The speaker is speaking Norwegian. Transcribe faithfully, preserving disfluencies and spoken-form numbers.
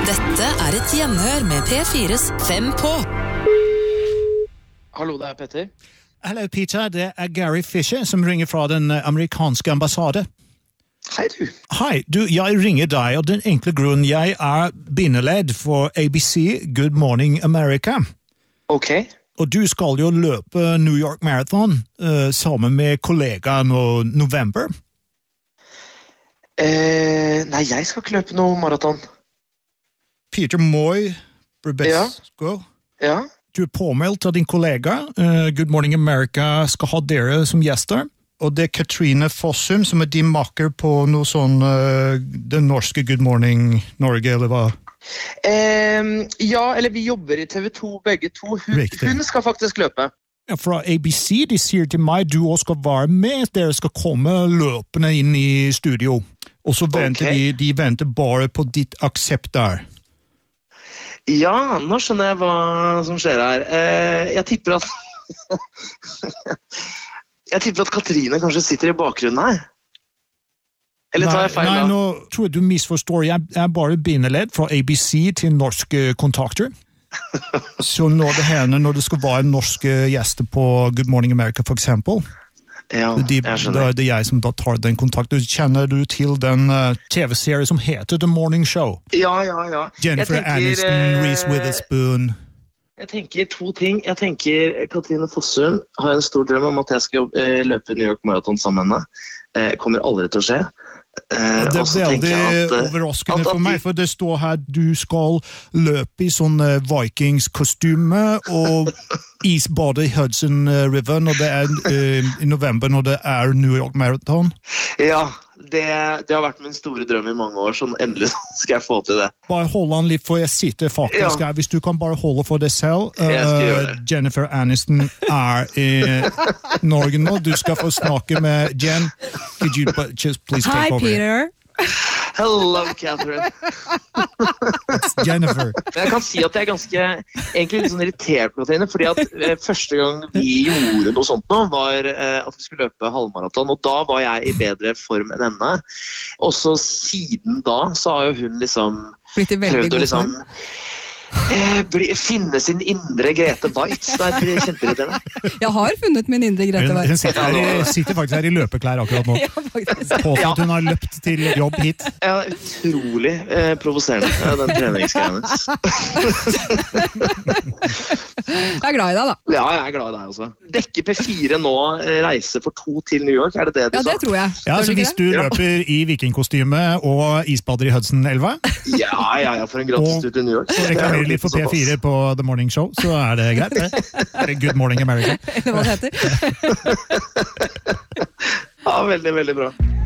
Dette er et gjenhør med P fires Fem på. Hallo, det er Petter. Hallo Peter, det er Gary Fisher som ringer fra den amerikanske ambassade. Hei du. Hei, du, jeg ringer deg, og den enkle grunnen jeg er bindeledd for A B C Good Morning America. Ok. Og du skal jo løpe New York Marathon uh, sammen med kollegaen i november. Eh, nei, jeg skal ikke løpe noe maraton. Peter Moy, Brbesco. Ja. Ja. Du er påmeldt av din kollega. Uh, Good Morning America skal ha dere som gjester. Og det er Katrine Fossum som er din makker på noe sånn uh, den norske Good Morning Norge, eller hva? Eh, ja, eller vi jobber i T V to begge to. Hun, hun skal faktisk løpe. Ja, fra A B C, de sier til meg du også skal være med. Dere skal komme løpende inn i studio. Og så venter okay. de, de venter bare på ditt aksept der. Ja, nå skjønner jeg hva som skjer her. Eh, jeg tipper at... jeg tipper at Katrine kanskje sitter i bakgrunnen her. Eller tar jeg feil da? Nei, nå tror jeg du misforstår. Jeg er bare bindeledd fra A B C til norske kontakter. Så når det hender, når det skal være norske gjester på Good Morning America for eksempel, ja, de, jeg skjønner. Det er jeg som da tar den kontakten. Kjenner du til den uh, T V-serien som heter The Morning Show? Ja, ja, ja. Jennifer tenker, Aniston, Reese Witherspoon. Jeg tenker to ting. Jeg tenker Katrine Fossum har en stor drøm om at jeg skal uh, løpe New York Marathon sammen med henne. Uh, kommer aldri til å skje. Uh, det er veldig at, uh, overraskende at, at, for meg, for det står her du skal løpe i sånn uh, Vikings-kostyme og isbade i Hudson River når det er uh, i november når det er New York Marathon. Ja, det, det har vært min store drøm i mange år, så endelig skal jeg få til det. Bare hold han litt, for jeg sitter faktisk her. Ja. Hvis du kan bare holde for deg selv. Uh, Jennifer Aniston er i Norge nå. Du skal få snakke med Jen. Could you just please take Hi, over? Hi, Peter. Hello, Catherine. It's Jennifer. Jeg kan si at jeg er ganske egentlig litt sånn irritert på Katrine, fordi at eh, første gang vi gjorde noe sånt nå, var eh, at vi skulle løpe halvmaraton, og da var jeg i bedre form enn henne. Og så siden da, så har jo hun liksom prøvd å liksom eh, bli, finne sin indre Grete Weitz. Det er kjempeirriterende. Jeg har funnet min indre Grete Weitz. Hun sitter, her, sitter faktisk her i løpeklær akkurat nå. Ja, faktisk. Påstår at hun har løpt til jobb hit. Ja, utrolig eh, provoserende, ja, den treningsgreien. Jeg er glad i deg da. Ja, jeg er glad i deg også. Dekker P fire nå eh, reise for to til New York, er det det du sa? Ja, det tror jeg. Ja, så hvis du løper i vikingkostyme og isbader i Hudson-elva? Ja, ja, ja, for en gratis tur til New York. Og reklamerer litt for P fire på The Morning Show, så er det greit. Det er Good Morning America. Eller hva det heter. Ja, veldig, veldig bra.